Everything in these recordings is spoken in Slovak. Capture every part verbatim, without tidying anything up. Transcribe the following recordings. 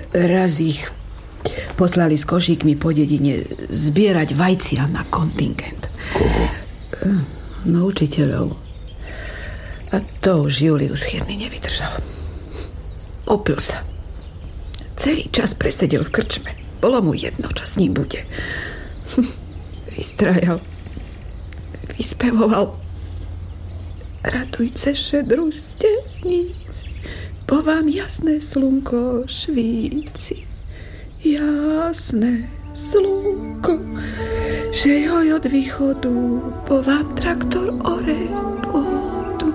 Raz ich poslali s košíkmi po dedine zbierať vajcia na kontingent. Koho? No, učiteľov. A to už Julius Chýrny nevydržal. Opil sa. Celý čas presedel v krčme. Bolo mu jedno, čo s ním bude. Vystrajal. Vyspevoval. Radujce šedrú stenici, po vám jasné slunko švíci. Jasné slunko, že joj od východu, po vám traktor ore pôdu.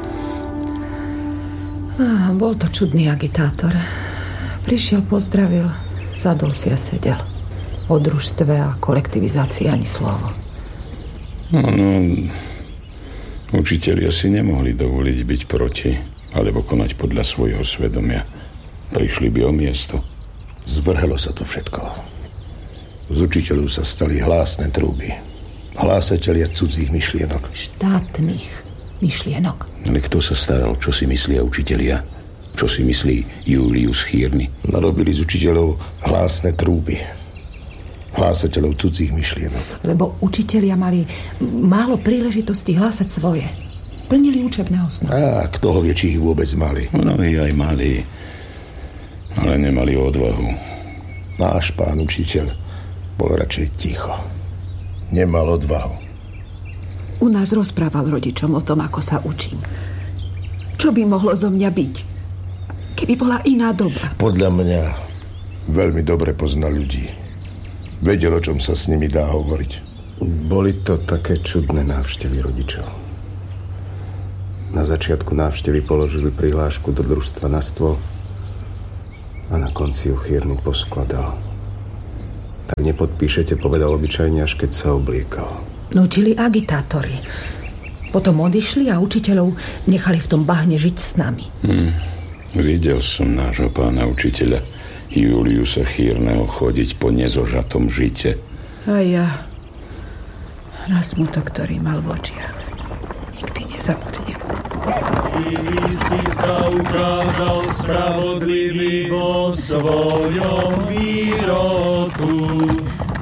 Ah, bol to čudný agitátor. Prišiel, pozdravil, sadol si a sedel. O družstve a kolektivizácii ani slovo. No, no, učitelia si nemohli dovoliť byť proti, alebo konať podľa svojho svedomia. Prišli by o miesto. Zvrhlo sa to všetko. Z učiteľov sa stali hlásne trúby. Hlásatelia cudzích myšlienok. Štátnych myšlienok. Ale kto sa staral, čo si myslia učitelia? Čo si myslí Julius Chýrny? Narobili z učiteľov hlásne trúby. Hlásateľov cudzích myšlienok. Lebo učitelia mali málo príležitosti hlásať svoje. Plnili učebné osnovy. A kto ho vie, či ich vôbec mali? Mnohí aj mali, ale nemali odvahu. Náš pán učiteľ bol radšej ticho. Nemal odvahu. U nás rozprával rodičom o tom, ako sa učím. Čo by mohlo zo mňa byť, keby bola iná doba? Podľa mňa veľmi dobre pozná ľudí. Vedel, o čom sa s nimi dá hovoriť. Boli to také čudné návštevy rodičov. Na začiatku návštevy položili prihlášku do družstva na stôl a na konci ju Chýrny poskladal. Tak nepodpíšete, povedal obyčajne, až keď sa obliekal. Nutili agitátori. Potom odišli a učiteľov nechali v tom bahne žiť s nami. Hmm. Videl som nášho pána učiteľa Juliusa Chýrneho chodiť po nezožatom žite. A ja na smutok, ktorý mal v očiach, nikdy nezabudnem. Ty si sa ukázal spravodlivý vo svojom výroku.